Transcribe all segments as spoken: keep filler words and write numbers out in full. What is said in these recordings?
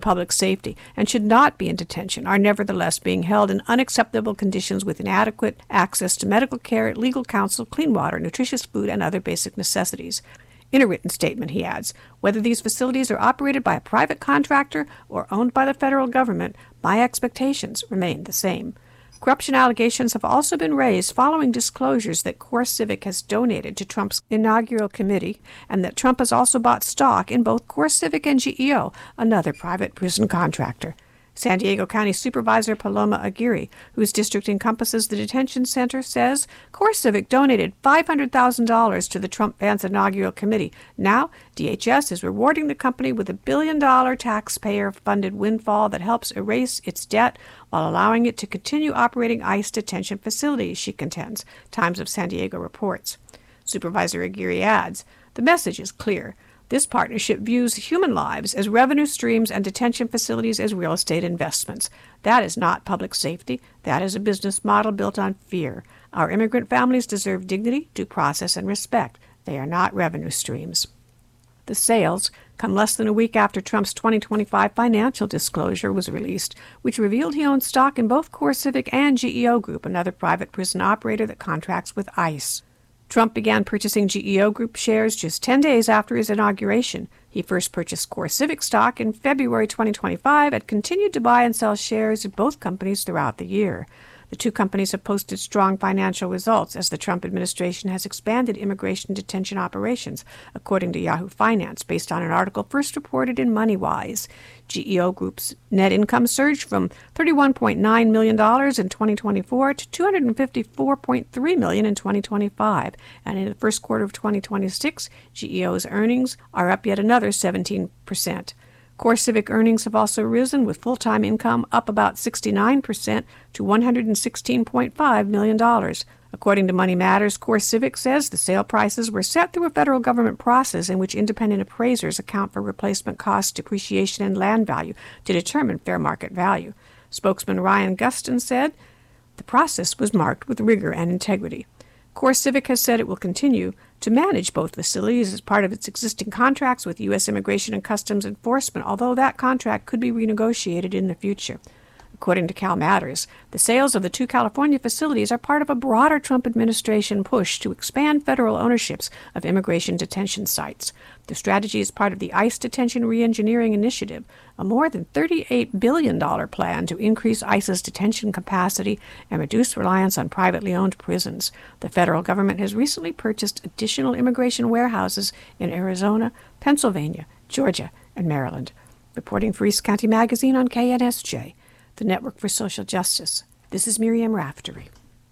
public safety and should not be in detention are nevertheless being held in unacceptable conditions with inadequate access to medical care, legal counsel, clean water, nutritious food, and other basic necessities. In a written statement, he adds, whether these facilities are operated by a private contractor or owned by the federal government, my expectations remain the same. Corruption allegations have also been raised following disclosures that CoreCivic has donated to Trump's inaugural committee and that Trump has also bought stock in both CoreCivic and G E O, another private prison contractor. San Diego County Supervisor Paloma Aguirre, whose district encompasses the detention center, says CoreCivic donated five hundred thousand dollars to the Trump-Vance inaugural committee. Now, D H S is rewarding the company with a billion-dollar taxpayer-funded windfall that helps erase its debt while allowing it to continue operating ICE detention facilities, she contends, Times of San Diego reports. Supervisor Aguirre adds, the message is clear. This partnership views human lives as revenue streams and detention facilities as real estate investments. That is not public safety. That is a business model built on fear. Our immigrant families deserve dignity, due process, and respect. They are not revenue streams. The sales come less than a week after Trump's twenty twenty-five financial disclosure was released, which revealed he owned stock in both CoreCivic and G E O Group, another private prison operator that contracts with ICE. Trump began purchasing G E O Group shares just ten days after his inauguration. He first purchased CoreCivic stock in February twenty twenty-five and continued to buy and sell shares in both companies throughout the year. The two companies have posted strong financial results as the Trump administration has expanded immigration detention operations, according to Yahoo Finance, based on an article first reported in MoneyWise. G E O Group's net income surged from thirty-one point nine million dollars in twenty twenty-four to two hundred fifty-four point three million dollars in twenty twenty-five, and in the first quarter of twenty twenty-six, G E O's earnings are up yet another seventeen percent. CoreCivic earnings have also risen, with full-time income up about sixty-nine percent to one hundred sixteen point five million dollars. According to Money Matters, CoreCivic says the sale prices were set through a federal government process in which independent appraisers account for replacement costs, depreciation, and land value to determine fair market value. Spokesman Ryan Gustin said the process was marked with rigor and integrity. CoreCivic has said it will continue to manage both facilities as part of its existing contracts with U S Immigration and Customs Enforcement, although that contract could be renegotiated in the future. According to Cal Matters, the sales of the two California facilities are part of a broader Trump administration push to expand federal ownerships of immigration detention sites. The strategy is part of the ICE Detention Reengineering Initiative, a more than thirty-eight billion dollars plan to increase ICE's detention capacity and reduce reliance on privately owned prisons. The federal government has recently purchased additional immigration warehouses in Arizona, Pennsylvania, Georgia, and Maryland. Reporting for East County Magazine on K N S J, the Network for Social Justice. This is Miriam Raftery.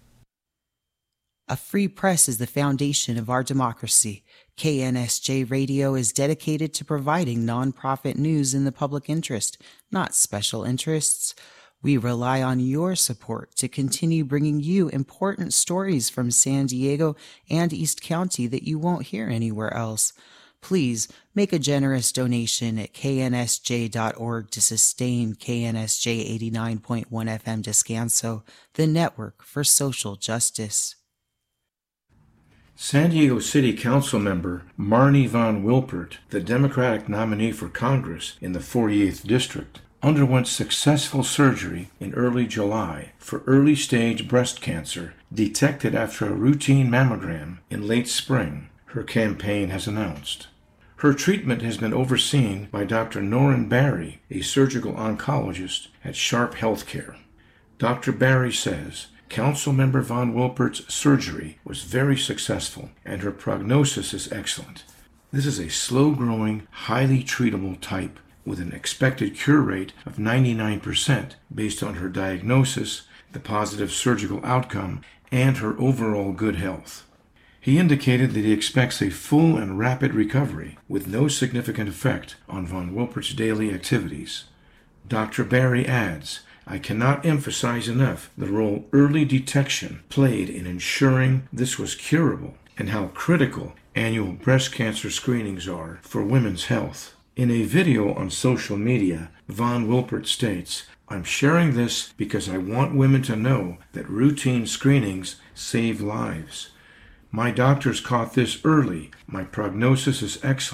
A free press is the foundation of our democracy. K N S J Radio is dedicated to providing nonprofit news in the public interest, not special interests. We rely on your support to continue bringing you important stories from San Diego and East County that you won't hear anywhere else. Please make a generous donation at K N S J dot org to sustain K N S J eighty-nine point one F M Descanso, the network for social justice. San Diego City Council member Marnie Von Wilpert, the Democratic nominee for Congress in the forty-eighth District, underwent successful surgery in early July for early-stage breast cancer detected after a routine mammogram in late spring, her campaign has announced. Her treatment has been overseen by Doctor Norrin Barry, a surgical oncologist at Sharp Healthcare. Doctor Barry says Councilmember Von Wilpert's surgery was very successful and her prognosis is excellent. This is a slow-growing, highly treatable type with an expected cure rate of ninety-nine percent based on her diagnosis, the positive surgical outcome, and her overall good health. He indicated that he expects a full and rapid recovery with no significant effect on Von Wilpert's daily activities. Doctor Barry adds, I cannot emphasize enough the role early detection played in ensuring this was curable and how critical annual breast cancer screenings are for women's health. In a video on social media, Von Wilpert states, I'm sharing this because I want women to know that routine screenings save lives. My doctors caught this early. My prognosis is excellent.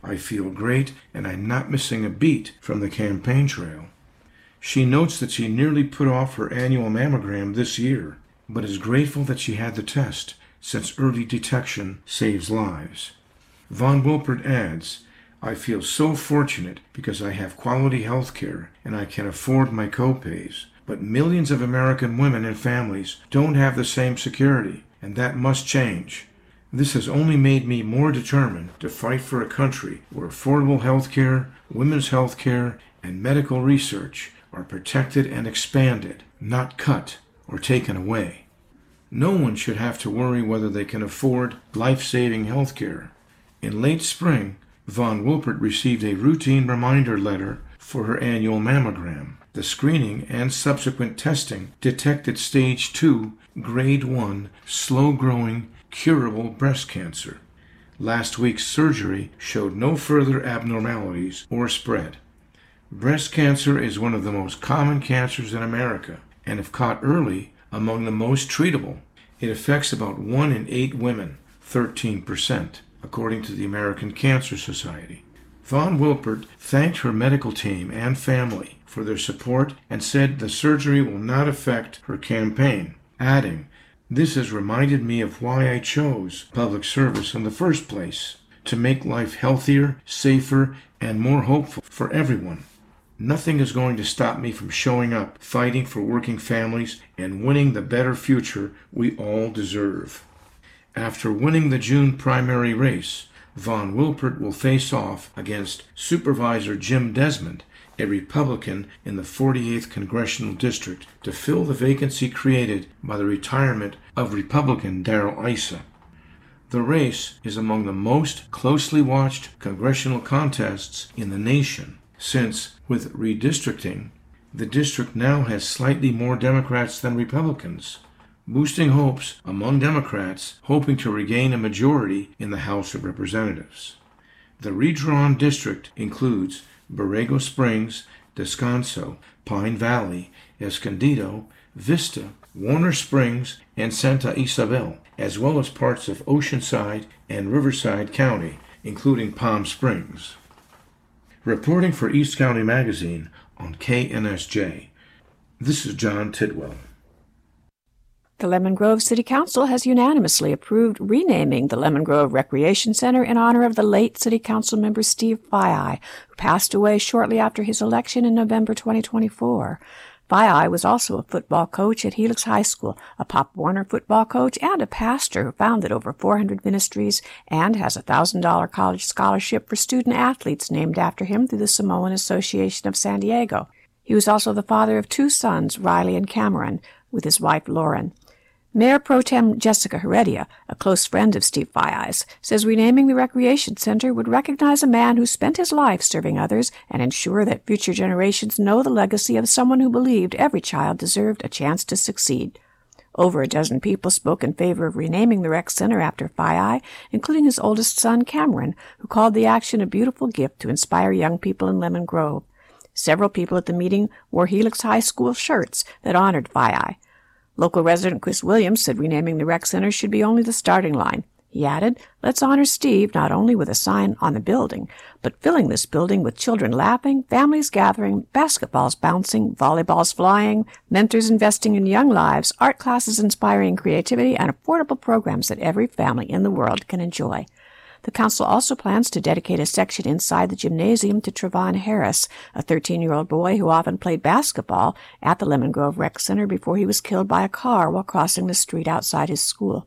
I feel great, and I'm not missing a beat from the campaign trail. She notes that she nearly put off her annual mammogram this year, but is grateful that she had the test, since early detection saves lives. Von Wilpert adds, I feel so fortunate because I have quality health care and I can afford my co-pays, but millions of American women and families don't have the same security, and that must change. This has only made me more determined to fight for a country where affordable health care, women's health care, and medical research are protected and expanded, not cut or taken away. No one should have to worry whether they can afford life-saving health care. In late spring, Von Wilpert received a routine reminder letter for her annual mammogram. The screening and subsequent testing detected stage two, grade one, slow-growing, curable breast cancer. Last week's surgery showed no further abnormalities or spread. Breast cancer is one of the most common cancers in America, and if caught early, among the most treatable. It affects about one in eight women, thirteen percent, according to the American Cancer Society. Von Wilpert thanked her medical team and family for their support and said the surgery will not affect her campaign, adding, "This has reminded me of why I chose public service in the first place, to make life healthier, safer, and more hopeful for everyone. Nothing is going to stop me from showing up, fighting for working families, and winning the better future we all deserve." After winning the June primary race, Von Wilpert will face off against Supervisor Jim Desmond, a Republican in the forty-eighth Congressional District, to fill the vacancy created by the retirement of Republican Darrell Issa. The race is among the most closely watched congressional contests in the nation, since, with redistricting, the district now has slightly more Democrats than Republicans, boosting hopes among Democrats hoping to regain a majority in the House of Representatives. The redrawn district includes Borrego Springs, Descanso, Pine Valley, Escondido, Vista, Warner Springs, and Santa Isabel, as well as parts of Oceanside and Riverside County, including Palm Springs. Reporting for East County Magazine on K N S J, this is John Tidwell. The Lemon Grove City Council has unanimously approved renaming the Lemon Grove Recreation Center in honor of the late City Council member Steve Faiai, who passed away shortly after his election in November twenty twenty-four. Faiai was also a football coach at Helix High School, a Pop Warner football coach, and a pastor who founded over four hundred ministries and has a one thousand dollars college scholarship for student athletes named after him through the Samoan Association of San Diego. He was also the father of two sons, Riley and Cameron, with his wife Lauren. Mayor Pro Tem Jessica Heredia, a close friend of Steve Faiai's, says renaming the recreation center would recognize a man who spent his life serving others and ensure that future generations know the legacy of someone who believed every child deserved a chance to succeed. Over a dozen people spoke in favor of renaming the rec center after Faiai, including his oldest son, Cameron, who called the action a beautiful gift to inspire young people in Lemon Grove. Several people at the meeting wore Helix High School shirts that honored Faiai. Local resident Chris Williams said renaming the rec center should be only the starting line. He added, "Let's honor Steve not only with a sign on the building, but filling this building with children laughing, families gathering, basketballs bouncing, volleyballs flying, mentors investing in young lives, art classes inspiring creativity, and affordable programs that every family in the world can enjoy." The council also plans to dedicate a section inside the gymnasium to Trevon Harris, a thirteen-year-old boy who often played basketball at the Lemon Grove Rec Center before he was killed by a car while crossing the street outside his school.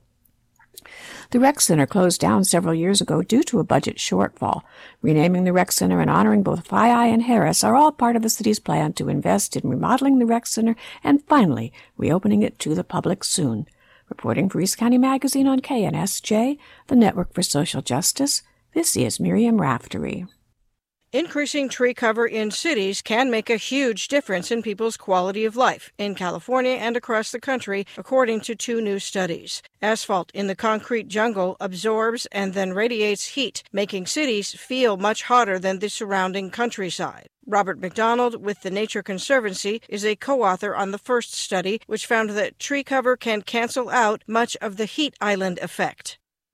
The rec center closed down several years ago due to a budget shortfall. Renaming the rec center and honoring both Faiai and Harris are all part of the city's plan to invest in remodeling the rec center and finally reopening it to the public soon. Reporting for East County Magazine on K N S J, the Network for Social Justice, this is Miriam Raftery. Increasing tree cover in cities can make a huge difference in people's quality of life in California and across the country, according to two new studies. Asphalt in the concrete jungle absorbs and then radiates heat, making cities feel much hotter than the surrounding countryside. Robert McDonald with the Nature Conservancy is a co-author on the first study, which found that tree cover can cancel out much of the heat island effect.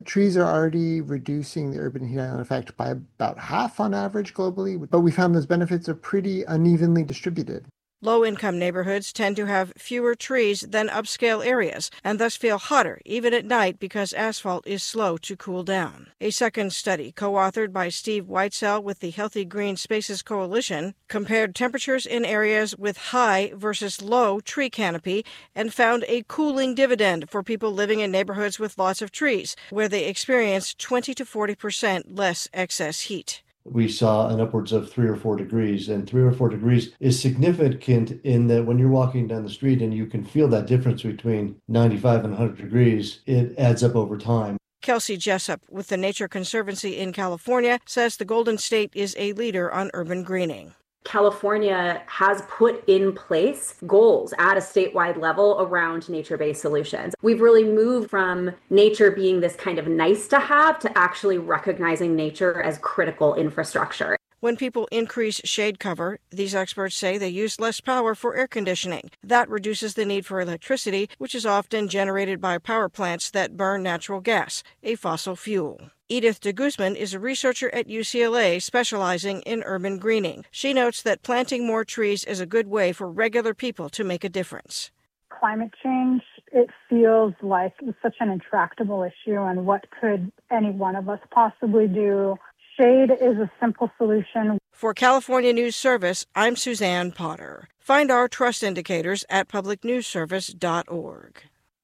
Trees are already reducing the urban heat island effect by about half on average globally, but we found those benefits are pretty unevenly distributed. Low-income neighborhoods tend to have fewer trees than upscale areas and thus feel hotter even at night because asphalt is slow to cool down. A second study, co-authored by Steve Whitesell with the Healthy Green Spaces Coalition, compared temperatures in areas with high versus low tree canopy and found a cooling dividend for people living in neighborhoods with lots of trees, where they experienced twenty to forty percent less excess heat. We saw an upwards of three or four degrees, and three or four degrees is significant in that when you're walking down the street and you can feel that difference between ninety-five and one hundred degrees, it adds up over time. Kelsey Jessup with the Nature Conservancy in California says the Golden State is a leader on urban greening. California has put in place goals at a statewide level around nature-based solutions. We've really moved from nature being this kind of nice to have to actually recognizing nature as critical infrastructure. When people increase shade cover, these experts say they use less power for air conditioning. That reduces the need for electricity, which is often generated by power plants that burn natural gas, a fossil fuel. Edith de Guzman is a researcher at U C L A specializing in urban greening. She notes that planting more trees is a good way for regular people to make a difference. Climate change, it feels like it's such an intractable issue, and what could any one of us possibly do? Shade is a simple solution. For California News Service, I'm Suzanne Potter. Find our trust indicators at public news service dot org.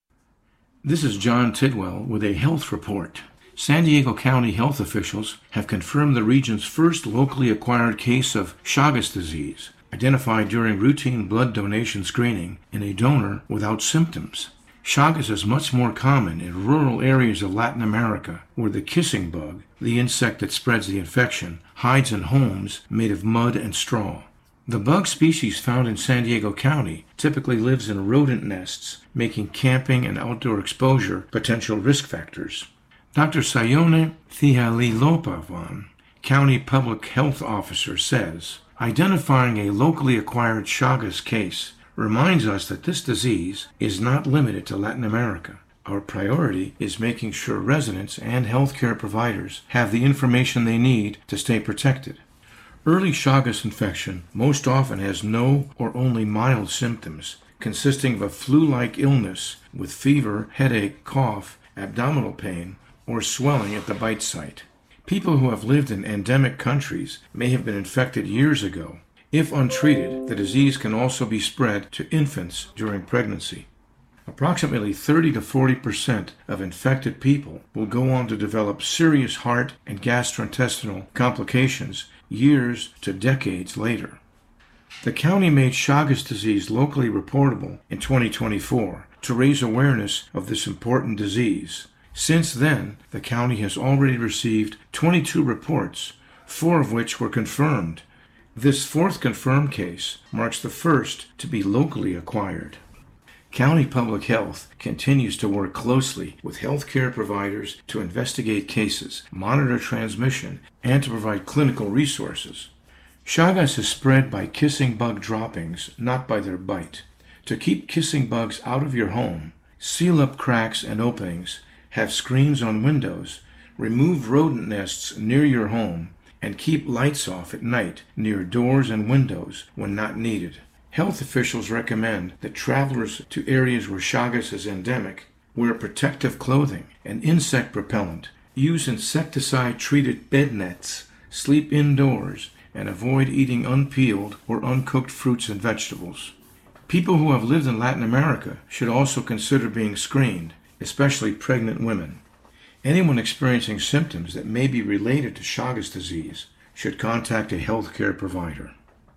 This is John Tidwell with a health report. San Diego County health officials have confirmed the region's first locally acquired case of Chagas disease, identified during routine blood donation screening in a donor without symptoms. Chagas is much more common in rural areas of Latin America, where the kissing bug, the insect that spreads the infection, hides in homes made of mud and straw. The bug species found in San Diego County typically lives in rodent nests, making camping and outdoor exposure potential risk factors. Doctor Sayone Thihalilopavan, County Public Health Officer, says, identifying a locally acquired Chagas case reminds us that this disease is not limited to Latin America. Our priority is making sure residents and healthcare providers have the information they need to stay protected. Early Chagas infection most often has no or only mild symptoms, consisting of a flu-like illness with fever, headache, cough, abdominal pain, or swelling at the bite site. People who have lived in endemic countries may have been infected years ago. If untreated, the disease can also be spread to infants during pregnancy. Approximately thirty to forty percent of infected people will go on to develop serious heart and gastrointestinal complications years to decades later. The county made Chagas disease locally reportable in twenty twenty-four to raise awareness of this important disease. Since then, the county has already received twenty-two reports, four of which were confirmed. This fourth confirmed case marks the first to be locally acquired. County Public Health continues to work closely with healthcare providers to investigate cases, monitor transmission, and to provide clinical resources. Chagas is spread by kissing bug droppings, not by their bite. To keep kissing bugs out of your home, seal up cracks and openings, have screens on windows, remove rodent nests near your home, and keep lights off at night near doors and windows when not needed. Health officials recommend that travelers to areas where Chagas is endemic wear protective clothing and insect repellent, use insecticide-treated bed nets, sleep indoors, and avoid eating unpeeled or uncooked fruits and vegetables. People who have lived in Latin America should also consider being screened, especially pregnant women. Anyone experiencing symptoms that may be related to Chagas disease should contact a healthcare provider.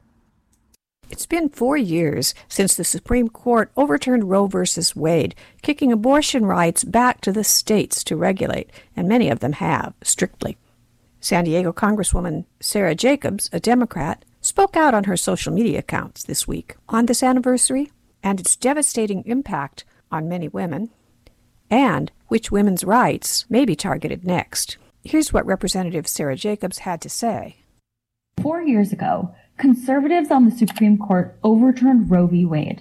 It's been four years since the Supreme Court overturned Roe v. Wade, kicking abortion rights back to the states to regulate, and many of them have, strictly. San Diego Congresswoman Sarah Jacobs, a Democrat, spoke out on her social media accounts this week on this anniversary and its devastating impact on many women, and which women's rights may be targeted next. Here's what Representative Sarah Jacobs had to say. Four years ago, conservatives on the Supreme Court overturned Roe v. Wade.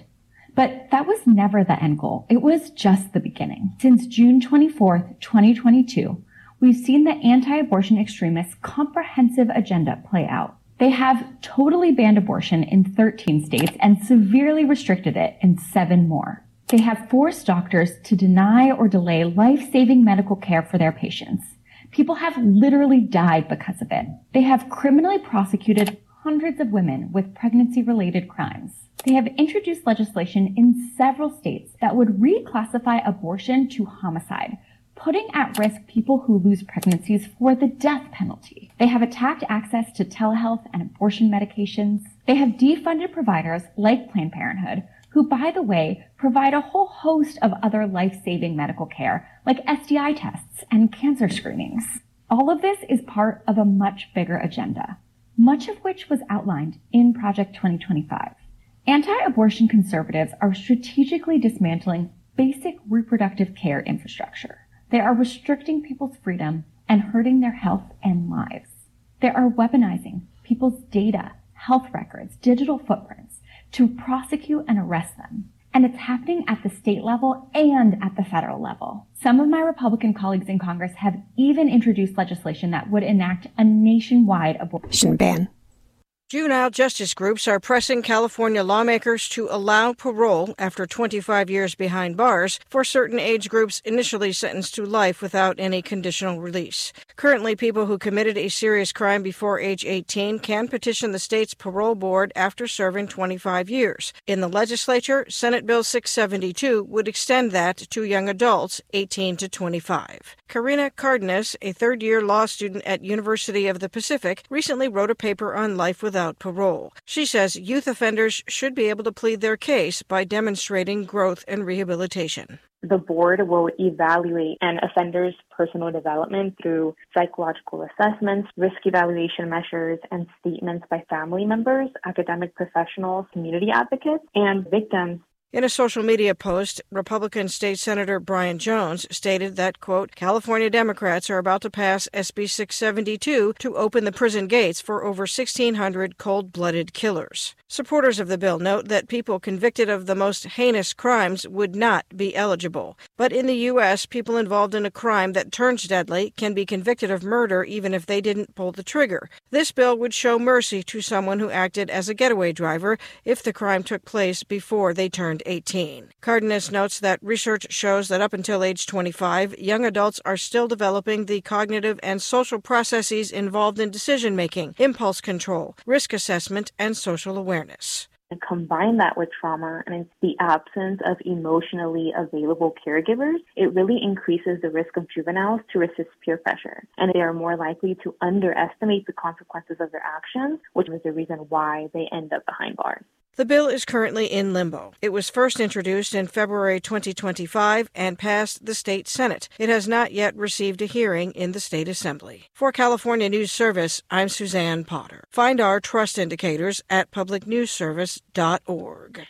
But that was never the end goal. It was just the beginning. Since June twenty-fourth, twenty twenty-two, we've seen the anti-abortion extremists' comprehensive agenda play out. They have totally banned abortion in thirteen states and severely restricted it in seven more. They have forced doctors to deny or delay life-saving medical care for their patients. People have literally died because of it. They have criminally prosecuted hundreds of women with pregnancy-related crimes. They have introduced legislation in several states that would reclassify abortion to homicide, putting at risk people who lose pregnancies for the death penalty. They have attacked access to telehealth and abortion medications. They have defunded providers like Planned Parenthood, who, by the way, provide a whole host of other life-saving medical care, like S T I tests and cancer screenings. All of this is part of a much bigger agenda, much of which was outlined in Project twenty twenty-five. Anti-abortion conservatives are strategically dismantling basic reproductive care infrastructure. They are restricting people's freedom and hurting their health and lives. They are weaponizing people's data, health records, digital footprints to prosecute and arrest them. And it's happening at the state level and at the federal level. Some of my Republican colleagues in Congress have even introduced legislation that would enact a nationwide abortion ban. Juvenile justice groups are pressing California lawmakers to allow parole after twenty-five years behind bars for certain age groups initially sentenced to life without any conditional release. Currently, people who committed a serious crime before age eighteen can petition the state's parole board after serving twenty-five years. In the legislature, Senate Bill six seventy-two would extend that to young adults eighteen to twenty-five. Karina Cardenas, a third-year law student at University of the Pacific, recently wrote a paper on life without parole. She says youth offenders should be able to plead their case by demonstrating growth and rehabilitation. The board will evaluate an offender's personal development through psychological assessments, risk evaluation measures, and statements by family members, academic professionals, community advocates, and victims. In a social media post, Republican State Senator Brian Jones stated that, quote, California Democrats are about to pass S B six seventy-two to open the prison gates for over sixteen hundred cold-blooded killers. Supporters of the bill note that people convicted of the most heinous crimes would not be eligible. But in the U S, people involved in a crime that turns deadly can be convicted of murder even if they didn't pull the trigger. This bill would show mercy to someone who acted as a getaway driver if the crime took place before they turned eighteen. Cardenas notes that research shows that up until age twenty-five, young adults are still developing the cognitive and social processes involved in decision-making, impulse control, risk assessment, and social awareness. And combine that with trauma and the absence of emotionally available caregivers, it really increases the risk of juveniles to resist peer pressure. And they are more likely to underestimate the consequences of their actions, which is the reason why they end up behind bars. The bill is currently in limbo. It was first introduced in February twenty twenty-five and passed the state Senate. It has not yet received a hearing in the state assembly. For California News Service, I'm Suzanne Potter. Find our trust indicators at public news service dot org.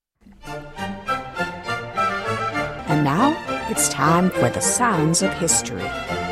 And now it's time for the Sounds of History.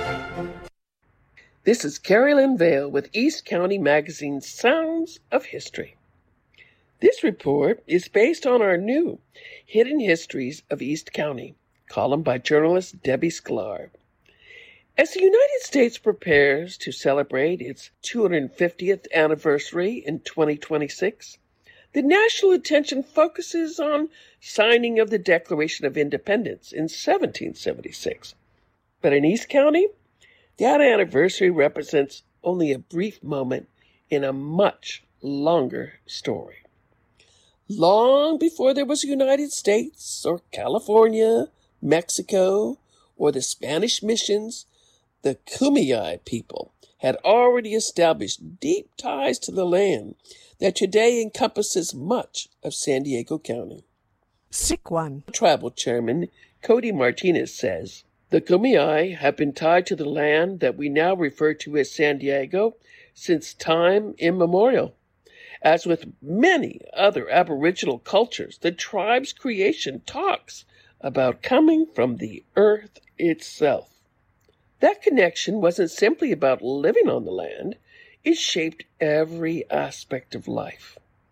This is Carrie Lynn Vale with East County Magazine's Sounds of History. This report is based on our new Hidden Histories of East County, column by journalist Debbie Sklar. As the United States prepares to celebrate its two hundred fiftieth anniversary in twenty twenty-six, the national attention focuses on signing of the Declaration of Independence in seventeen seventy-six. But in East County, that anniversary represents only a brief moment in a much longer story. Long before there was a United States or California, Mexico, or the Spanish missions, the Kumeyaay people had already established deep ties to the land that today encompasses much of San Diego County. Sick one. Tribal chairman Cody Martinez says, the Kumeyaay have been tied to the land that we now refer to as San Diego since time immemorial. As with many other Aboriginal cultures, the tribe's creation talks about coming from the earth itself. That connection wasn't simply about living on the land. It shaped every aspect of life.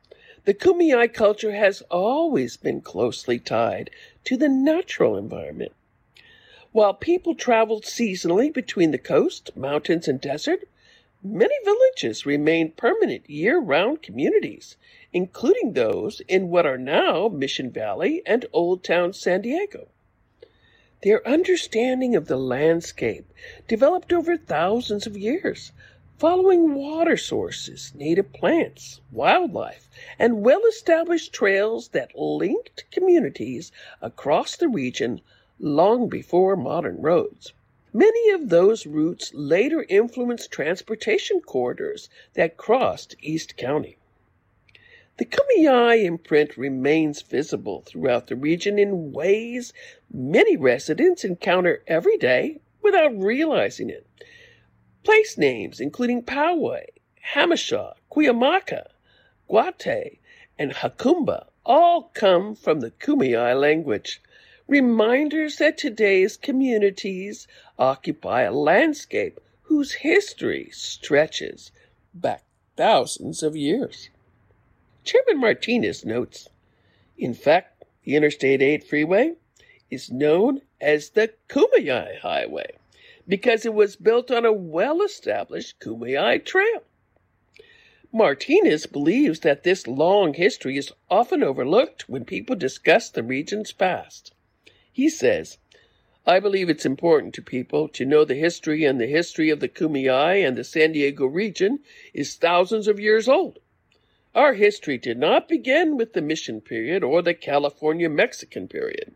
The Kumeyaay culture has always been closely tied to the natural environment. While people traveled seasonally between the coast, mountains, and desert, many villages remained permanent year-round communities, including those in what are now Mission Valley and Old Town San Diego. Their understanding of the landscape developed over thousands of years, following water sources, native plants, wildlife, and well-established trails that linked communities across the region long before modern roads. Many of those routes later influenced transportation corridors that crossed East County. The Kumeyaay imprint remains visible throughout the region in ways many residents encounter every day without realizing it. Place names including Poway, Hamishaw, Cuyamaca, Guate, and Hakumba all come from the Kumeyaay language, reminders that today's communities occupy a landscape whose history stretches back thousands of years. Chairman Martinez notes, in fact, the Interstate eight freeway is known as the Kumeyaay Highway because it was built on a well-established Kumeyaay trail. Martinez believes that this long history is often overlooked when people discuss the region's past. He says, I believe it's important to people to know the history, and the history of the Kumeyaay and the San Diego region is thousands of years old. Our history did not begin with the Mission period or the California-Mexican period.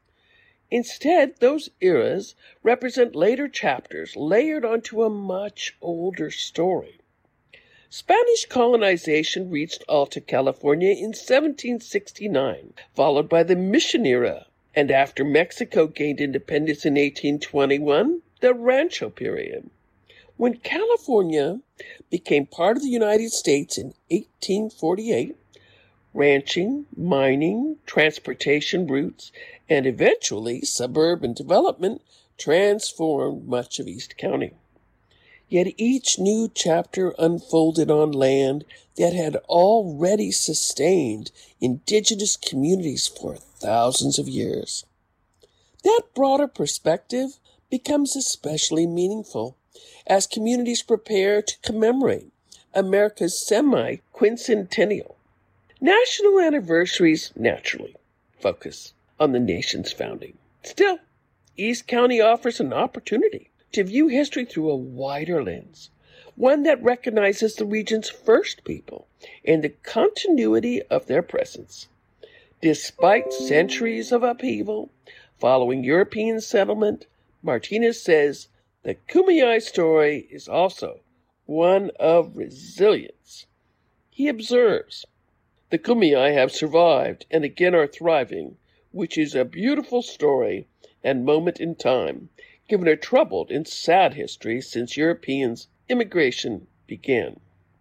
Instead, those eras represent later chapters layered onto a much older story. Spanish colonization reached Alta California in seventeen sixty-nine, followed by the Mission era, and after Mexico gained independence in eighteen twenty-one, the Rancho period. When California became part of the United States in eighteen forty-eight, ranching, mining, transportation routes, and eventually suburban development transformed much of East County. Yet each new chapter unfolded on land that had already sustained indigenous communities for thousands of years. That broader perspective becomes especially meaningful as communities prepare to commemorate America's semi-quincentennial. National anniversaries naturally focus on the nation's founding. Still, East County offers an opportunity to view history through a wider lens, one that recognizes the region's first people and the continuity of their presence. Despite centuries of upheaval following European settlement, Martinez says the Kumeyaay story is also one of resilience. He observes, the Kumeyaay have survived and again are thriving, which is a beautiful story and moment in time, given a troubled and sad history since Europeans' immigration began.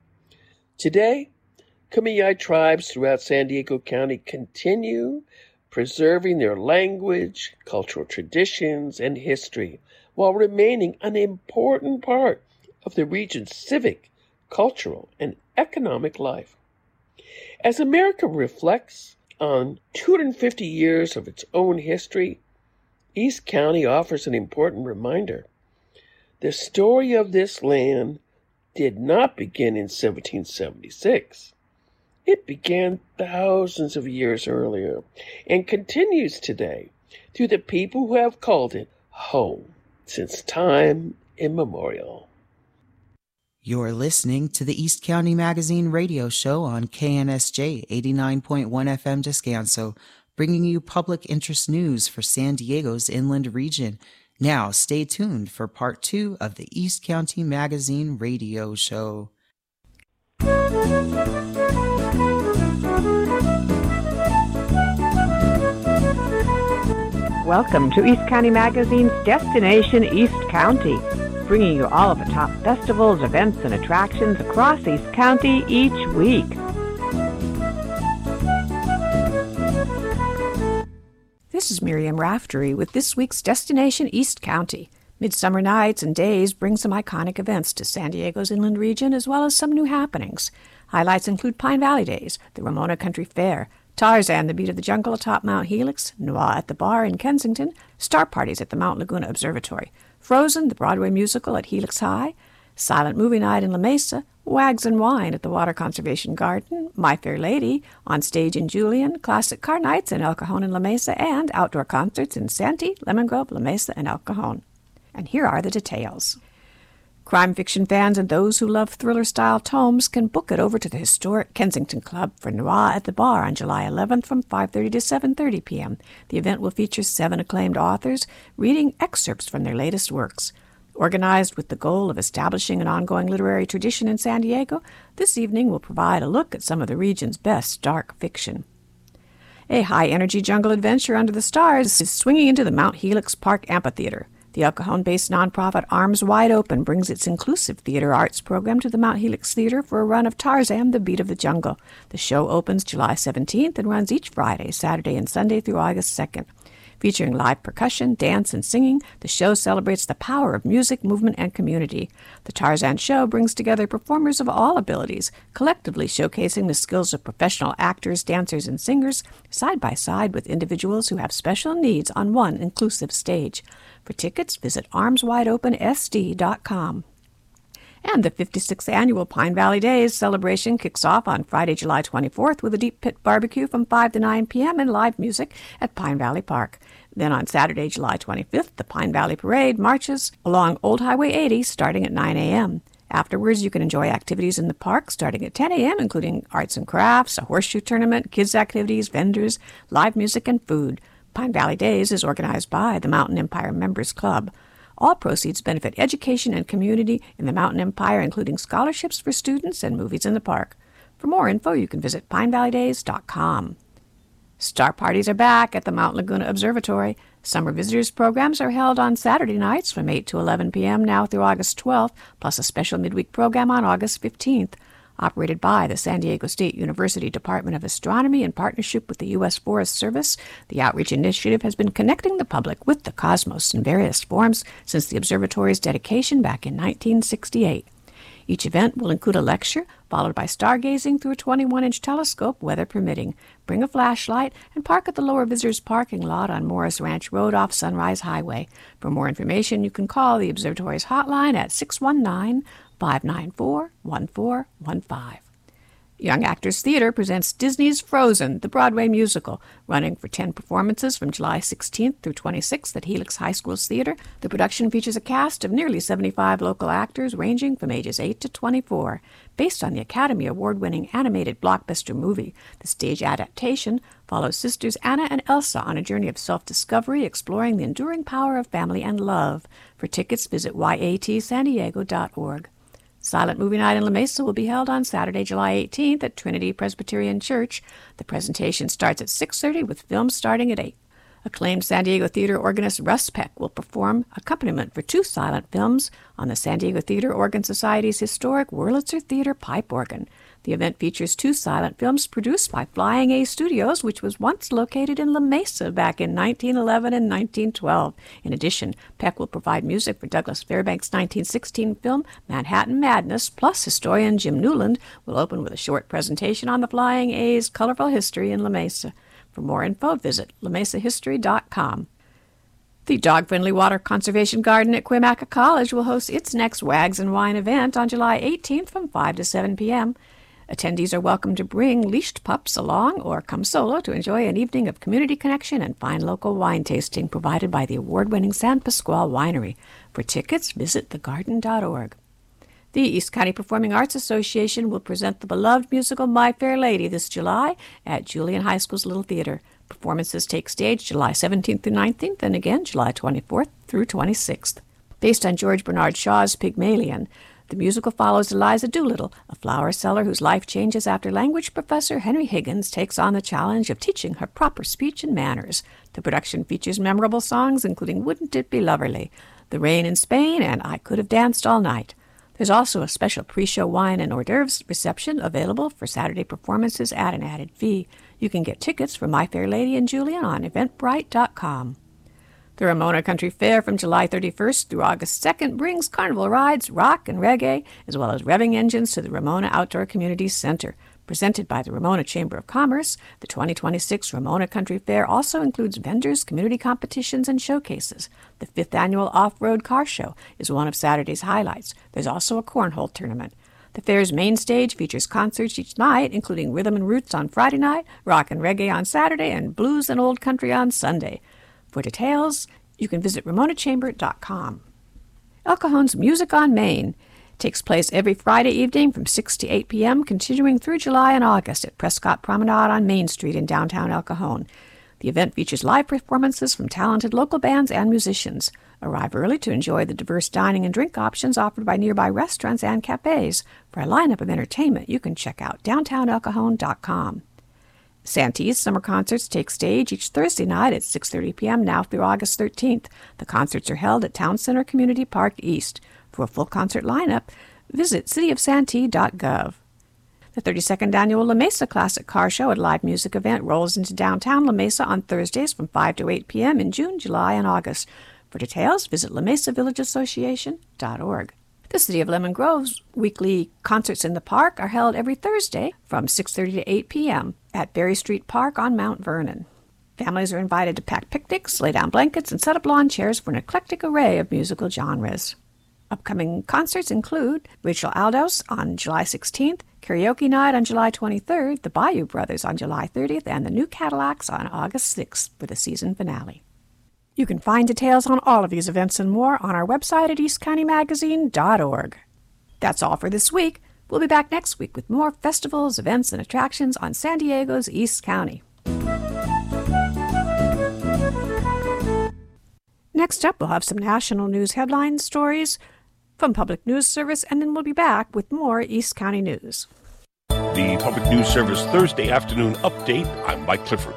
Today, Kumeyaay tribes throughout San Diego County continue preserving their language, cultural traditions, and history, while remaining an important part of the region's civic, cultural, and economic life. As America reflects on two hundred fifty years of its own history, East County offers an important reminder. The story of this land did not begin in seventeen seventy-six. It began thousands of years earlier and continues today through the people who have called it home since time immemorial. You're listening to the East County Magazine radio show on K N S J eighty-nine point one F M Descanso, bringing you public interest news for San Diego's inland region. Now stay tuned for part two of the East County Magazine radio show. Welcome to East County Magazine's Destination East County, bringing you all of the top festivals, events, and attractions across East County each week. This is Miriam Raftery with this week's Destination East County. Midsummer Nights and Days bring some iconic events to San Diego's inland region, as well as some new happenings. Highlights include Pine Valley Days, the Ramona Country Fair, Tarzan, the Beat of the Jungle atop Mount Helix, Noir at the Bar in Kensington, Star Parties at the Mount Laguna Observatory, Frozen, the Broadway musical at Helix High, Silent Movie Night in La Mesa, Wags and Wine at the Water Conservation Garden, My Fair Lady, on stage in Julian, Classic Car Nights in El Cajon and La Mesa, and outdoor concerts in Santee, Lemon Grove, La Mesa, and El Cajon. And here are the details. Crime fiction fans and those who love thriller-style tomes can book it over to the historic Kensington Club for Noir at the Bar on July eleventh from five thirty to seven thirty p.m. The event will feature seven acclaimed authors reading excerpts from their latest works. Organized with the goal of establishing an ongoing literary tradition in San Diego, this evening will provide a look at some of the region's best dark fiction. A high-energy jungle adventure under the stars is swinging into the Mount Helix Park Amphitheater. The El Cajon-based nonprofit Arms Wide Open brings its inclusive theater arts program to the Mount Helix Theater for a run of Tarzan, the Beat of the Jungle. The show opens July seventeenth and runs each Friday, Saturday, and Sunday through August second. Featuring live percussion, dance, and singing, the show celebrates the power of music, movement, and community. The Tarzan show brings together performers of all abilities, collectively showcasing the skills of professional actors, dancers, and singers, side by side with individuals who have special needs on one inclusive stage. For tickets, visit arms wide open s d dot com. And the fifty-sixth Annual Pine Valley Days celebration kicks off on Friday, July twenty-fourth with a deep pit barbecue from five to nine p.m. and live music at Pine Valley Park. Then on Saturday, July twenty-fifth, the Pine Valley Parade marches along Old Highway eighty starting at nine a.m. Afterwards, you can enjoy activities in the park starting at ten a.m., including arts and crafts, a horseshoe tournament, kids' activities, vendors, live music, and food. Pine Valley Days is organized by the Mountain Empire Members Club. All proceeds benefit education and community in the Mountain Empire, including scholarships for students and movies in the park. For more info, you can visit pine valley days dot com. Star Parties are back at the Mount Laguna Observatory. Summer visitors programs are held on Saturday nights from eight to eleven p.m. now through August twelfth, plus a special midweek program on August fifteenth. Operated by the San Diego State University Department of Astronomy in partnership with the U S Forest Service, the outreach initiative has been connecting the public with the cosmos in various forms since the observatory's dedication back in nineteen sixty-eight. Each event will include a lecture, followed by stargazing through a twenty-one inch telescope, weather permitting. Bring a flashlight and park at the lower visitors parking lot on Morris Ranch Road off Sunrise Highway. For more information, you can call the observatory's hotline at six one nine, five nine four, one four one five. Young Actors Theater presents Disney's Frozen, the Broadway musical, running for ten performances from July sixteenth through twenty-sixth at Helix High School's theater. The production features a cast of nearly seventy-five local actors ranging from ages eight to twenty-four. Based on the Academy Award-winning animated blockbuster movie, the stage adaptation follows sisters Anna and Elsa on a journey of self-discovery, exploring the enduring power of family and love. For tickets, visit y a t san diego dot org. Silent Movie Night in La Mesa will be held on Saturday, July eighteenth at Trinity Presbyterian Church. The presentation starts at six thirty with films starting at eight. Acclaimed San Diego theater organist Russ Peck will perform accompaniment for two silent films on the San Diego Theater Organ Society's historic Wurlitzer Theater pipe organ. The event features two silent films produced by Flying A Studios, which was once located in La Mesa back in nineteen eleven and nineteen twelve. In addition, Peck will provide music for Douglas Fairbanks' nineteen sixteen film Manhattan Madness, plus historian Jim Newland will open with a short presentation on the Flying A's colorful history in La Mesa. For more info, visit la mesa history dot com. The dog-friendly Water Conservation Garden at Cuyamaca College will host its next Wags and Wine event on July eighteenth from five to seven p.m. Attendees are welcome to bring leashed pups along or come solo to enjoy an evening of community connection and fine local wine tasting provided by the award-winning San Pasqual Winery. For tickets, visit the garden dot org. The East County Performing Arts Association will present the beloved musical My Fair Lady this July at Julian High School's Little Theater. Performances take stage July seventeenth through nineteenth and again July twenty-fourth through twenty-sixth. Based on George Bernard Shaw's Pygmalion, the musical follows Eliza Doolittle, a flower seller whose life changes after language professor Henry Higgins takes on the challenge of teaching her proper speech and manners. The production features memorable songs including Wouldn't It Be Loverly, The Rain in Spain, and I Could Have Danced All Night. There's also a special pre-show wine and hors d'oeuvres reception available for Saturday performances at an added fee. You can get tickets for My Fair Lady and Julian on eventbrite dot com. The Ramona Country Fair from July thirty-first through August second brings carnival rides, rock and reggae, as well as revving engines to the Ramona Outdoor Community Center. Presented by the Ramona Chamber of Commerce, the twenty twenty-six Ramona Country Fair also includes vendors, community competitions, and showcases. The fifth annual Off-Road Car Show is one of Saturday's highlights. There's also a cornhole tournament. The fair's main stage features concerts each night, including Rhythm and Roots on Friday night, rock and reggae on Saturday, and blues and old country on Sunday. For details, you can visit ramona chamber dot com. El Cajon's Music on Main takes place every Friday evening from six to eight p.m., continuing through July and August at Prescott Promenade on Main Street in downtown El Cajon. The event features live performances from talented local bands and musicians. Arrive early to enjoy the diverse dining and drink options offered by nearby restaurants and cafes. For a lineup of entertainment, you can check out downtown el cajon dot com. Santee's summer concerts take stage each Thursday night at six thirty p.m. now through August thirteenth. The concerts are held at Town Center Community Park East. For a full concert lineup, visit city of santee dot gov. The thirty-second annual La Mesa Classic Car Show, a live music event, rolls into downtown La Mesa on Thursdays from five to eight p.m. in June, July, and August. For details, visit la mesa village association dot org. The City of Lemon Grove's weekly Concerts in the Park are held every Thursday from six thirty to eight p.m. at Berry Street Park on Mount Vernon. Families are invited to pack picnics, lay down blankets, and set up lawn chairs for an eclectic array of musical genres. Upcoming concerts include Rachel Aldos on July sixteenth, Karaoke Night on July twenty-third, the Bayou Brothers on July thirtieth, and the New Cadillacs on August sixth for the season finale. You can find details on all of these events and more on our website at east county magazine dot org. That's all for this week. We'll be back next week with more festivals, events, and attractions on San Diego's East County. Next up, we'll have some national news headline stories from Public News Service, and then we'll be back with more East County news. The Public News Service Thursday afternoon update. I'm Mike Clifford.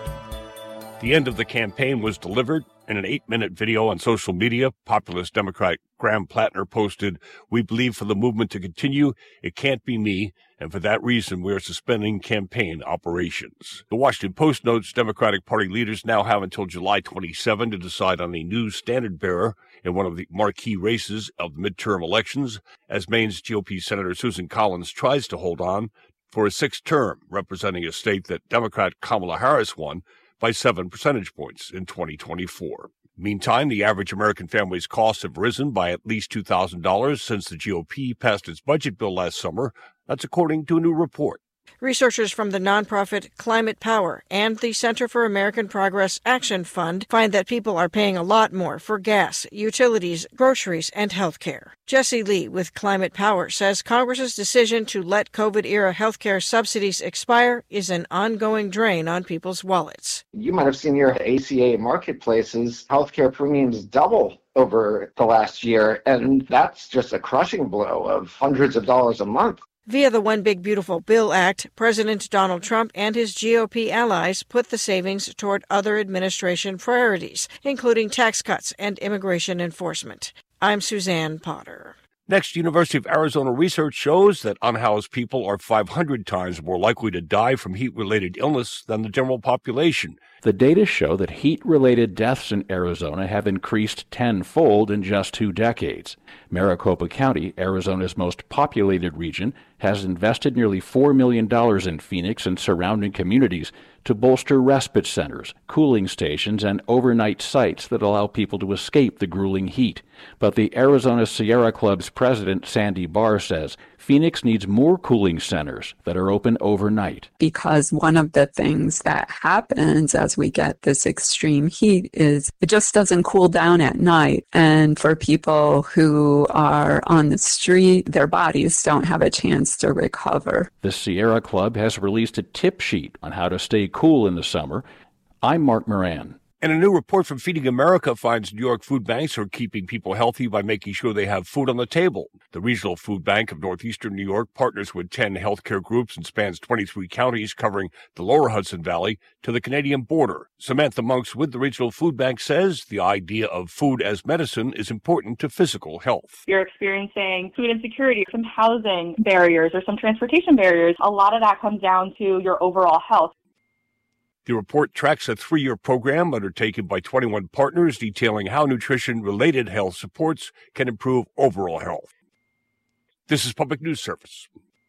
The end of the campaign was delivered. In an eight-minute video on social media, populist Democrat Graham Plattner posted, "We believe for the movement to continue, it can't be me, and for that reason we are suspending campaign operations." The Washington Post notes Democratic Party leaders now have until July twenty-seventh to decide on a new standard-bearer in one of the marquee races of the midterm elections, as Maine's G O P Senator Susan Collins tries to hold on for a sixth term, representing a state that Democrat Kamala Harris won by seven percentage points in twenty twenty-four. Meantime, the average American family's costs have risen by at least two thousand dollars since the G O P passed its budget bill last summer. That's according to a new report. Researchers from the nonprofit Climate Power and the Center for American Progress Action Fund find that people are paying a lot more for gas, utilities, groceries, and health care. Jesse Lee with Climate Power says Congress's decision to let COVID-era health care subsidies expire is an ongoing drain on people's wallets. You might have seen your A C A marketplaces, healthcare premiums double over the last year, and that's just a crushing blow of hundreds of dollars a month. Via the One Big Beautiful Bill Act, President Donald Trump and his G O P allies put the savings toward other administration priorities, including tax cuts and immigration enforcement. I'm Suzanne Potter. Next, University of Arizona research shows that unhoused people are five hundred times more likely to die from heat-related illness than the general population. The data show that heat-related deaths in Arizona have increased tenfold in just two decades. Maricopa County, Arizona's most populated region, has invested nearly four million dollars in Phoenix and surrounding communities to bolster respite centers, cooling stations, and overnight sites that allow people to escape the grueling heat. But the Arizona Sierra Club's president, Sandy Barr, says Phoenix needs more cooling centers that are open overnight. Because one of the things that happens as we get this extreme heat is it just doesn't cool down at night. And for people who are on the street, their bodies don't have a chance to recover. The Sierra Club has released a tip sheet on how to stay cool in the summer. I'm Mark Moran. And a new report from Feeding America finds New York food banks are keeping people healthy by making sure they have food on the table. The Regional Food Bank of Northeastern New York partners with ten healthcare groups and spans twenty-three counties covering the lower Hudson Valley to the Canadian border. Samantha Monks with the Regional Food Bank says the idea of food as medicine is important to physical health. You're experiencing food insecurity, some housing barriers or some transportation barriers. A lot of that comes down to your overall health. The report tracks a three-year program undertaken by twenty-one partners detailing how nutrition-related health supports can improve overall health. This is Public News Service.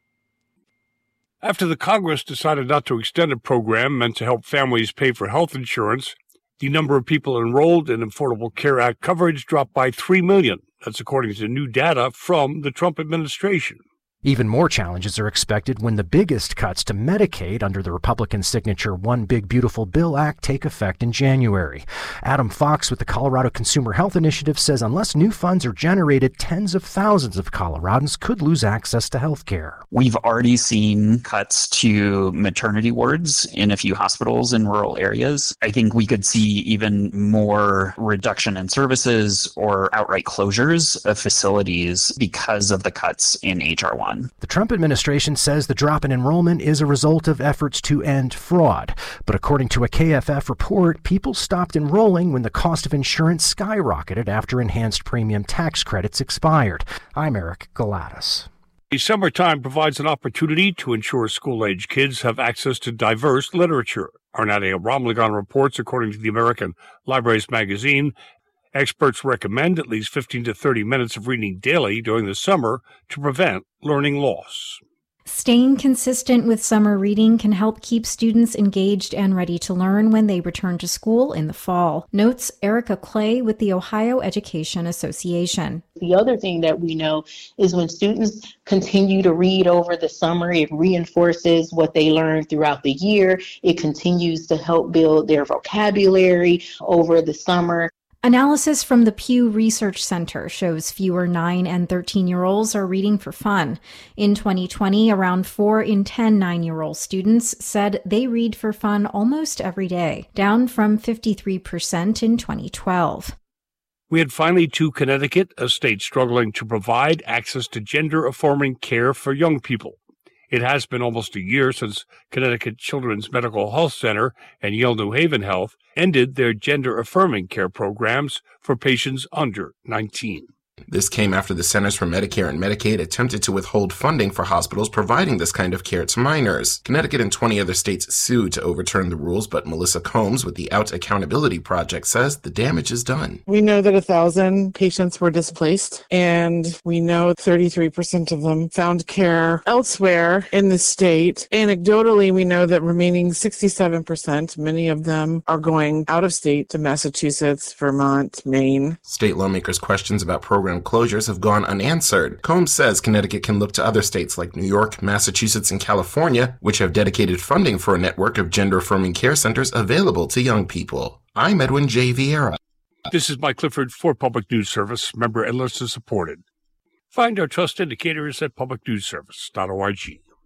After the Congress decided not to extend a program meant to help families pay for health insurance, the number of people enrolled in Affordable Care Act coverage dropped by three million. That's according to new data from the Trump administration. Even more challenges are expected when the biggest cuts to Medicaid under the Republican signature One Big Beautiful Bill Act take effect in January. Adam Fox with the Colorado Consumer Health Initiative says unless new funds are generated, tens of thousands of Coloradans could lose access to health care. We've already seen cuts to maternity wards in a few hospitals in rural areas. I think we could see even more reduction in services or outright closures of facilities because of the cuts in H R one. The Trump administration says the drop in enrollment is a result of efforts to end fraud. But according to a K F F report, people stopped enrolling when the cost of insurance skyrocketed after enhanced premium tax credits expired. I'm Eric Galatas. The summertime provides an opportunity to ensure school-age kids have access to diverse literature. Arnadia Ramlagan reports, according to the American Libraries magazine, experts recommend at least fifteen to thirty minutes of reading daily during the summer to prevent learning loss. Staying consistent with summer reading can help keep students engaged and ready to learn when they return to school in the fall, notes Erica Clay with the Ohio Education Association. The other thing that we know is when students continue to read over the summer, it reinforces what they learned throughout the year. It continues to help build their vocabulary over the summer. Analysis from the Pew Research Center shows fewer nine and thirteen-year-olds are reading for fun. In twenty twenty, around four in ten nine-year-old students said they read for fun almost every day, down from fifty-three percent in twenty twelve. We had finally to Connecticut, a state struggling to provide access to gender-affirming care for young people. It has been almost a year since Connecticut Children's Medical Health Center and Yale New Haven Health ended their gender-affirming care programs for patients under nineteen. This came after the Centers for Medicare and Medicaid attempted to withhold funding for hospitals providing this kind of care to minors. Connecticut and twenty other states sued to overturn the rules, but Melissa Combs with the Out Accountability Project says the damage is done. We know that a thousand patients were displaced, and we know thirty-three percent of them found care elsewhere in the state. Anecdotally, we know that remaining sixty-seven percent, many of them are going out of state to Massachusetts, Vermont, Maine. State lawmakers' questions about program closures have gone unanswered. Combs says Connecticut can look to other states like New York, Massachusetts, and California, which have dedicated funding for a network of gender-affirming care centers available to young people. I'm Edwin J. Vieira. This is Mike Clifford for Public News Service, member and listener supported. Find our trust indicators at public news service dot org.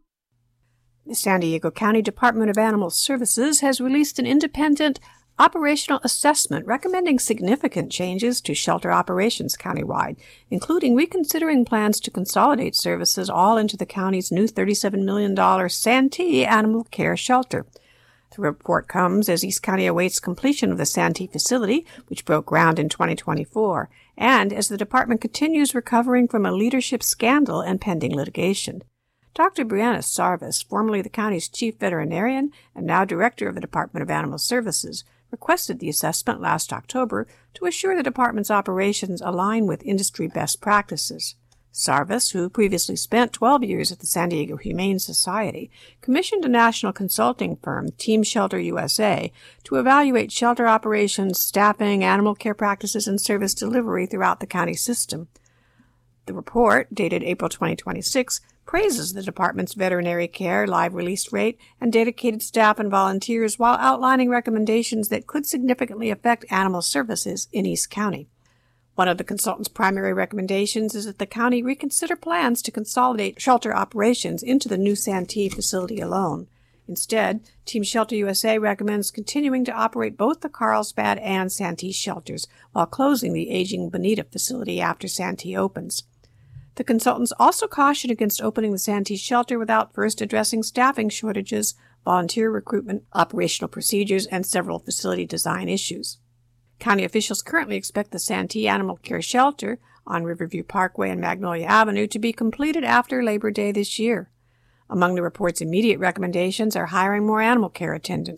The San Diego County Department of Animal Services has released an independent operational assessment recommending significant changes to shelter operations countywide, including reconsidering plans to consolidate services all into the county's new thirty-seven million dollars Santee Animal Care Shelter. The report comes as East County awaits completion of the Santee facility, which broke ground in twenty twenty-four, and as the department continues recovering from a leadership scandal and pending litigation. Doctor Brianna Sarvis, formerly the county's chief veterinarian and now director of the Department of Animal Services, requested the assessment last October to assure the department's operations align with industry best practices. Sarvis, who previously spent twelve years at the San Diego Humane Society, commissioned a national consulting firm, Team Shelter U S A, to evaluate shelter operations, staffing, animal care practices, and service delivery throughout the county system. The report, dated April twenty twenty-six, praises the department's veterinary care, live release rate, and dedicated staff and volunteers while outlining recommendations that could significantly affect animal services in East County. One of the consultant's primary recommendations is that the county reconsider plans to consolidate shelter operations into the new Santee facility alone. Instead, Team Shelter U S A recommends continuing to operate both the Carlsbad and Santee shelters while closing the aging Bonita facility after Santee opens. The consultants also caution against opening the Santee shelter without first addressing staffing shortages, volunteer recruitment, operational procedures, and several facility design issues. County officials currently expect the Santee Animal Care Shelter on Riverview Parkway and Magnolia Avenue to be completed after Labor Day this year. Among the report's immediate recommendations are hiring more animal care attendants,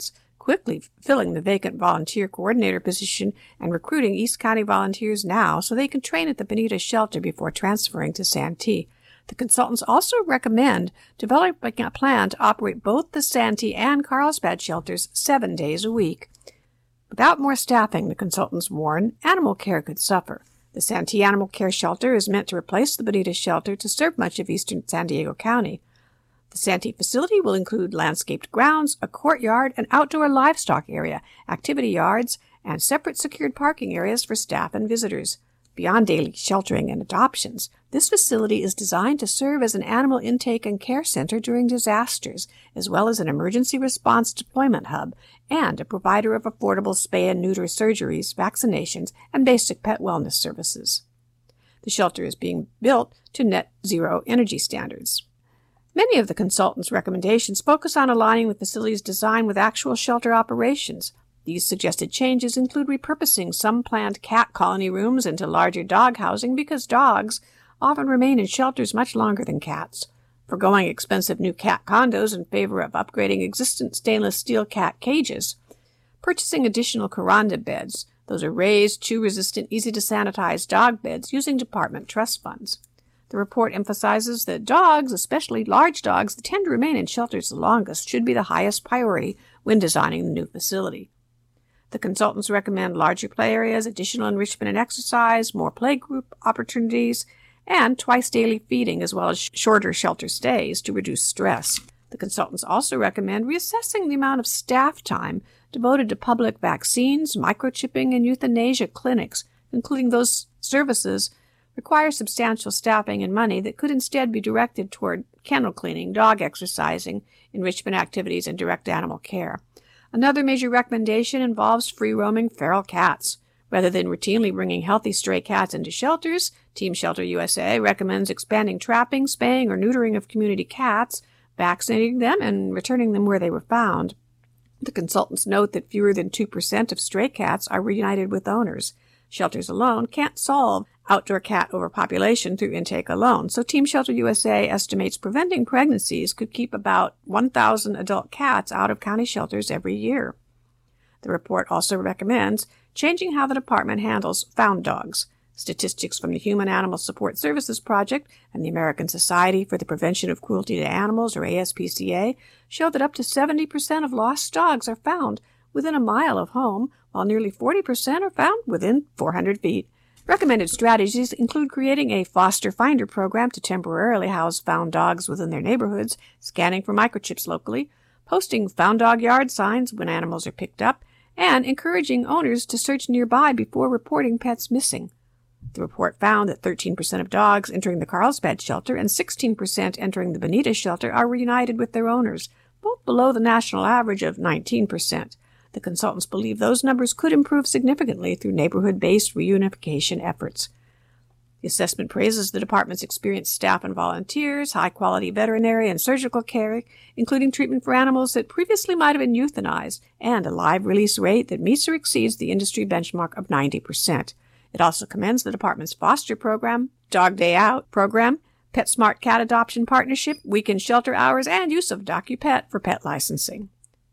quickly filling the vacant volunteer coordinator position and recruiting East County volunteers now so they can train at the Bonita shelter before transferring to Santee. The consultants also recommend developing a plan to operate both the Santee and Carlsbad shelters seven days a week. Without more staffing, the consultants warn, animal care could suffer. The Santee Animal Care Shelter is meant to replace the Bonita shelter to serve much of eastern San Diego County. The Santee facility will include landscaped grounds, a courtyard, an outdoor livestock area, activity yards, and separate secured parking areas for staff and visitors. Beyond daily sheltering and adoptions, this facility is designed to serve as an animal intake and care center during disasters, as well as an emergency response deployment hub, and a provider of affordable spay and neuter surgeries, vaccinations, and basic pet wellness services. The shelter is being built to net zero energy standards. Many of the consultants' recommendations focus on aligning the facility's design with actual shelter operations. These suggested changes include repurposing some planned cat colony rooms into larger dog housing because dogs often remain in shelters much longer than cats, foregoing expensive new cat condos in favor of upgrading existing stainless steel cat cages, purchasing additional Caranda beds. Those are raised, chew-resistant, easy-to-sanitize dog beds using department trust funds. The report emphasizes that dogs, especially large dogs that tend to remain in shelters the longest, should be the highest priority when designing the new facility. The consultants recommend larger play areas, additional enrichment and exercise, more playgroup opportunities, and twice-daily feeding, as well as sh- shorter shelter stays to reduce stress. The consultants also recommend reassessing the amount of staff time devoted to public vaccines, microchipping, and euthanasia clinics, including those services require substantial staffing and money that could instead be directed toward kennel cleaning, dog exercising, enrichment activities, and direct animal care. Another major recommendation involves free-roaming feral cats. Rather than routinely bringing healthy stray cats into shelters, Team Shelter U S A recommends expanding trapping, spaying, or neutering of community cats, vaccinating them, and returning them where they were found. The consultants note that fewer than two percent of stray cats are reunited with owners. Shelters alone can't solve outdoor cat overpopulation through intake alone, so Team Shelter U S A estimates preventing pregnancies could keep about one thousand adult cats out of county shelters every year. The report also recommends changing how the department handles found dogs. Statistics from the Human Animal Support Services Project and the American Society for the Prevention of Cruelty to Animals, or A S P C A, show that up to seventy percent of lost dogs are found within a mile of home, while nearly forty percent are found within four hundred feet. Recommended strategies include creating a foster finder program to temporarily house found dogs within their neighborhoods, scanning for microchips locally, posting found dog yard signs when animals are picked up, and encouraging owners to search nearby before reporting pets missing. The report found that thirteen percent of dogs entering the Carlsbad shelter and sixteen percent entering the Bonita shelter are reunited with their owners, both below the national average of nineteen percent. The consultants believe those numbers could improve significantly through neighborhood-based reunification efforts. The assessment praises the department's experienced staff and volunteers, high-quality veterinary and surgical care, including treatment for animals that previously might have been euthanized, and a live release rate that meets or exceeds the industry benchmark of ninety percent. It also commends the department's foster program, Dog Day Out program, PetSmart Cat Adoption Partnership, weekend shelter hours, and use of DocuPet for pet licensing.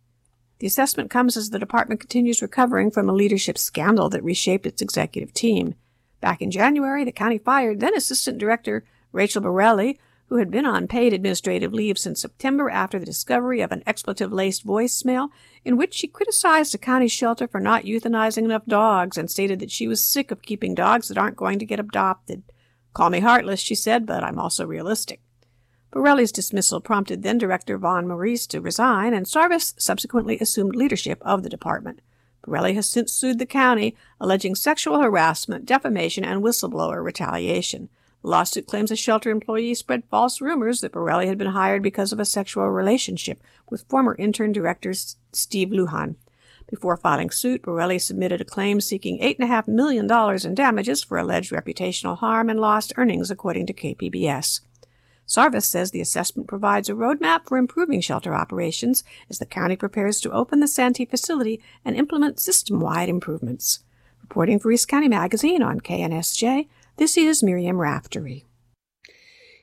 The assessment comes as the department continues recovering from a leadership scandal that reshaped its executive team. Back in January, the county fired then Assistant Director Rachel Borelli, who had been on paid administrative leave since September after the discovery of an expletive-laced voicemail in which she criticized the county shelter for not euthanizing enough dogs and stated that she was sick of keeping dogs that aren't going to get adopted. "Call me heartless," she said, "but I'm also realistic." Borelli's dismissal prompted then-Director Vaughn Maurice to resign, and Sarvis subsequently assumed leadership of the department. Borelli has since sued the county, alleging sexual harassment, defamation, and whistleblower retaliation. The lawsuit claims a shelter employee spread false rumors that Borelli had been hired because of a sexual relationship with former intern director Steve Lujan. Before filing suit, Borelli submitted a claim seeking eight point five million dollars in damages for alleged reputational harm and lost earnings, according to K P B S. Sarvis says the assessment provides a roadmap for improving shelter operations as the county prepares to open the Santee facility and implement system-wide improvements. Reporting for East County Magazine on K N S J, this is Miriam Raftery.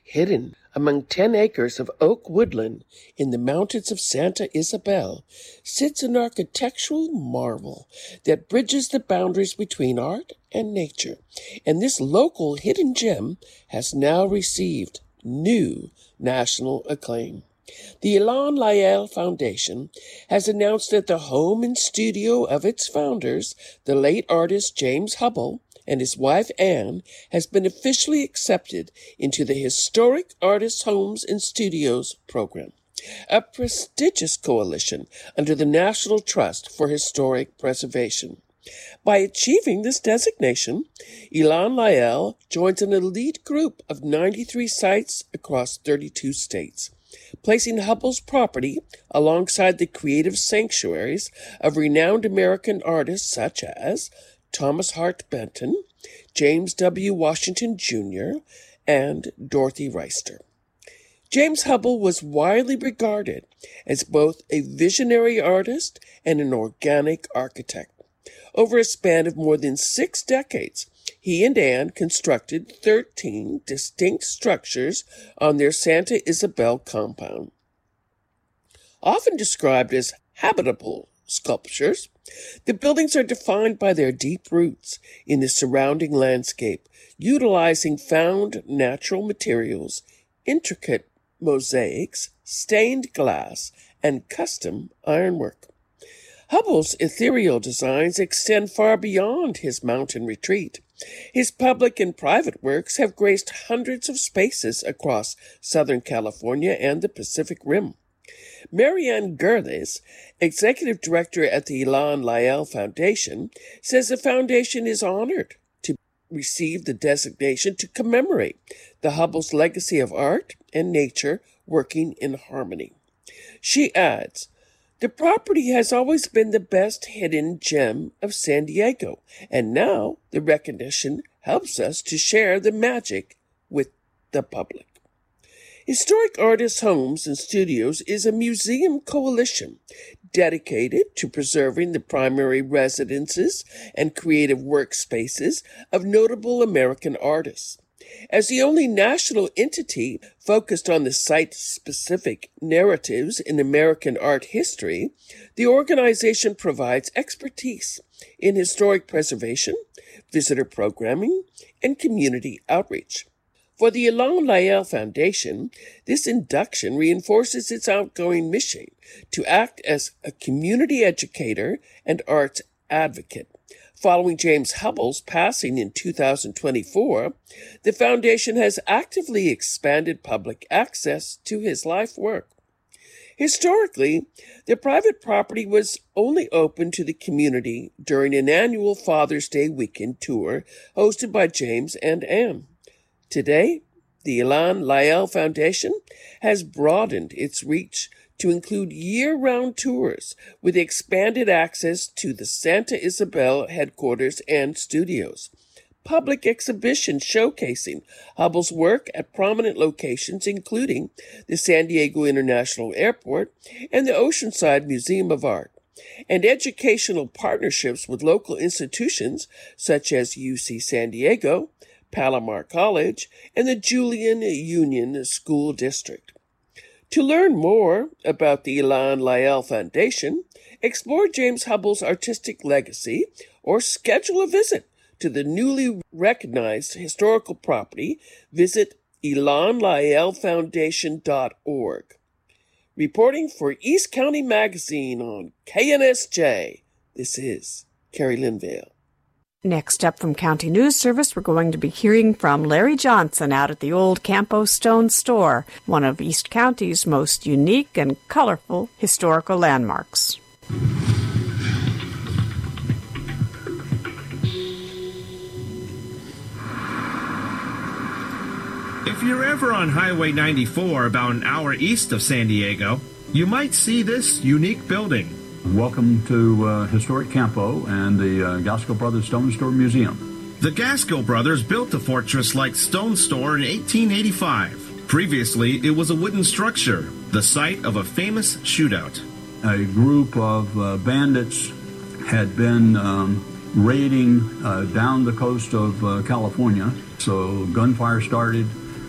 Hidden among ten acres of oak woodland in the mountains of Santa Isabel sits an architectural marvel that bridges the boundaries between art and nature. And this local hidden gem has now received new national acclaim. The Ilan Layel Foundation has announced that the home and studio of its founders, the late artist James Hubble, and his wife Anne, has been officially accepted into the Historic Artists' Homes and Studios program, a prestigious coalition under the National Trust for Historic Preservation. By achieving this designation, Ilan Layel joins an elite group of ninety-three sites across thirty-two states, placing Hubble's property alongside the creative sanctuaries of renowned American artists such as Thomas Hart Benton, James W. Washington Junior, and Dorothy Reister. James Hubble was widely regarded as both a visionary artist and an organic architect. Over a span of more than six decades, he and Anne constructed thirteen distinct structures on their Santa Isabel compound. Often described as habitable sculptures, the buildings are defined by their deep roots in the surrounding landscape, utilizing found natural materials, intricate mosaics, stained glass, and custom ironwork. Hubble's ethereal designs extend far beyond his mountain retreat. His public and private works have graced hundreds of spaces across Southern California and the Pacific Rim. Marianne Gerles, executive director at the Ilan Layel Foundation, says the foundation is honored to receive the designation to commemorate the Hubble's legacy of art and nature working in harmony. She adds, "The property has always been the best hidden gem of San Diego, and now the recognition helps us to share the magic with the public." Historic Artists' Homes and Studios is a museum coalition dedicated to preserving the primary residences and creative workspaces of notable American artists. As the only national entity focused on the site-specific narratives in American art history, the organization provides expertise in historic preservation, visitor programming, and community outreach. For the Ilan Layel Foundation, this induction reinforces its outgoing mission to act as a community educator and arts advocate. Following James Hubble's passing in two thousand twenty-four, the foundation has actively expanded public access to his life work. Historically, the private property was only open to the community during an annual Father's Day weekend tour hosted by James and Anne. Today, the Ilan Layel Foundation has broadened its reach to include year-round tours with expanded access to the Santa Isabel headquarters and studios, public exhibitions showcasing Hubble's work at prominent locations including the San Diego International Airport and the Oceanside Museum of Art, and educational partnerships with local institutions such as U C San Diego, Palomar College, and the Julian Union School District. To learn more about the Ilan Layel Foundation, explore James Hubble's artistic legacy, or schedule a visit to the newly recognized historical property, visit elan layel foundation dot org. Reporting for East County Magazine on K N S J, this is Carrie Linville. Next up from County News Service, we're going to be hearing from Larry Johnson out at the old Campo Stone Store, one of East County's most unique and colorful historical landmarks. If you're ever on Highway ninety-four about an hour east of San Diego, you might see this unique building. Welcome to uh, Historic Campo and the uh, Gaskell Brothers Stone Store Museum. The Gaskell Brothers built the fortress-like stone store in eighteen eighty-five. Previously, it was a wooden structure, the site of a famous shootout. A group of uh, bandits had been um, raiding uh, down the coast of uh, California, so gunfire started.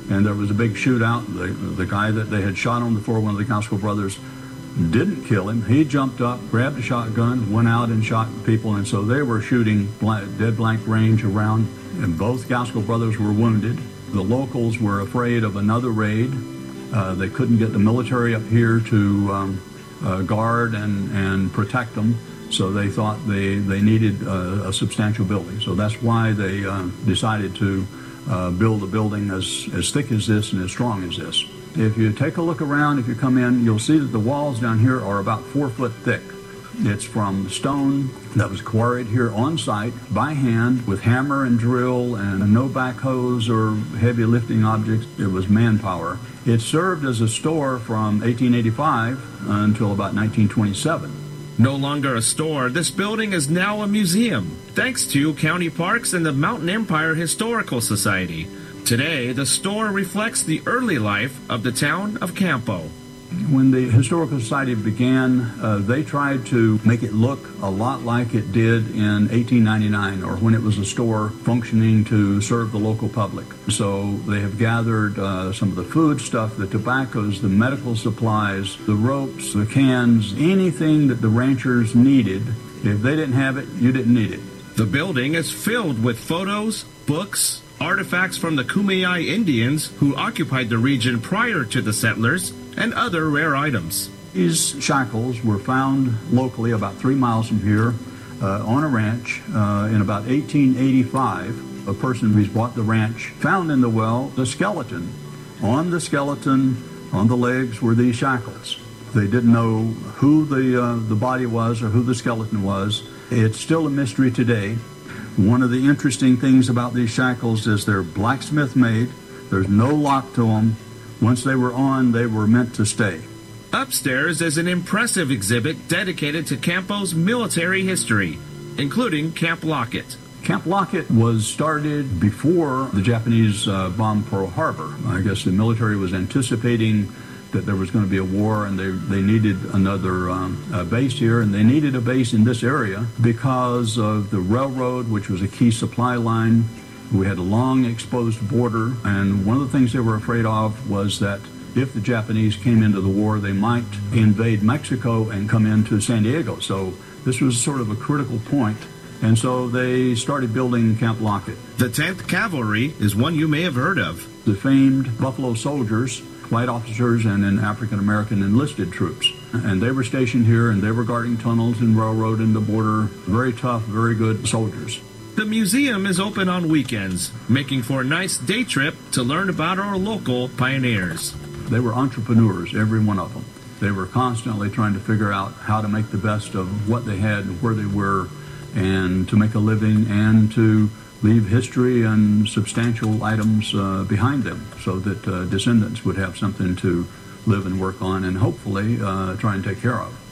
and there was a big shootout. The, the guy that they had shot on the floor, one of the Gaskell brothers, didn't kill him. He jumped up, grabbed a shotgun, went out and shot people, and so they were shooting blank, dead blank range around, and both Gaskell brothers were wounded. The locals were afraid of another raid. Uh, they couldn't get the military up here to um, uh, guard and, and protect them, so they thought they, they needed uh, a substantial building. So that's why they uh, decided to uh, build a building as, as thick as this and as strong as this. If you take a look around, if you come in, you'll see that the walls down here are about four foot thick. It's from stone that was quarried here on site by hand with hammer and drill and no backhoes or heavy lifting objects. It was manpower. It served as a store from eighteen eighty-five until about nineteen twenty-seven. No longer a store, this building is now a museum, thanks to County Parks and the Mountain Empire Historical Society. Today, the store reflects the early life of the town of Campo. When the Historical Society began, uh, they tried to make it look a lot like it did in eighteen ninety-nine, or when it was a store functioning to serve the local public. So they have gathered uh, some of the food stuff, the tobaccos, the medical supplies, the ropes, the cans, anything that the ranchers needed. If they didn't have it, you didn't need it. The building is filled with photos, books, artifacts from the Kumeyaay Indians who occupied the region prior to the settlers, and other rare items. These shackles were found locally about three miles from here uh, on a ranch uh, in about eighteen eighty-five. A person who's bought the ranch found in the well the skeleton. On the skeleton, on the legs, were these shackles. They didn't know who the, uh, the body was or who the skeleton was. It's still a mystery today. One of the interesting things about these shackles is they're blacksmith made. There's no lock to them. Once they were on, they were meant to stay. Upstairs is an impressive exhibit dedicated to Campo's military history, including Camp Lockett. Camp Lockett was started before the Japanese uh, bombed Pearl Harbor. I guess the military was anticipating that there was going to be a war, and they, they needed another um, uh, base here, and they needed a base in this area because of the railroad, which was a key supply line. We had a long exposed border, and one of the things they were afraid of was that if the Japanese came into the war, they might invade Mexico and come into San Diego. So this was sort of a critical point, and so they started building Camp Lockett. The tenth Cavalry is one you may have heard of. The famed Buffalo Soldiers, white officers and then African-American enlisted troops. And they were stationed here, and they were guarding tunnels and railroad and the border. Very tough, very good soldiers. The museum is open on weekends, making for a nice day trip to learn about our local pioneers. They were entrepreneurs, every one of them. They were constantly trying to figure out how to make the best of what they had and where they were, and to make a living and to leave history and substantial items uh, behind them so that uh, descendants would have something to live and work on and hopefully uh, try and take care of.